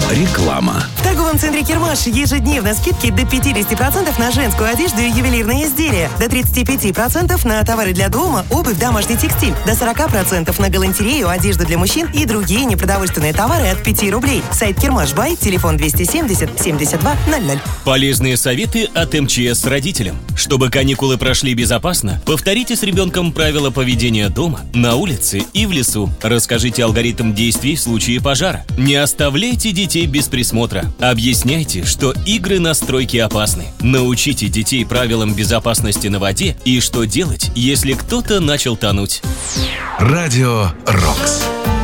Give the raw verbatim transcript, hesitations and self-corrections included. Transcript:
Реклама. В торговом центре «Кермаш» ежедневно скидки до пятьдесят процентов на женскую одежду и ювелирные изделия, до тридцать пять процентов на товары для дома, обувь, домашний текстиль, до сорок процентов на галантерею, одежду для мужчин и другие непродовольственные товары от пяти рублей. Сайт «Кермаш Бай», телефон двести семьдесят семьдесят два ноль ноль. Полезные советы от эм че эс родителям. Чтобы каникулы прошли безопасно, повторите с ребенком правила поведения дома, на улице и в лесу. Расскажите алгоритм действий в случае пожара. Не оставляйте детей без присмотра. Объясняйте, что игры на стройке опасны. Научите детей правилам безопасности на воде и что делать, если кто-то начал тонуть. Радио «Рокс».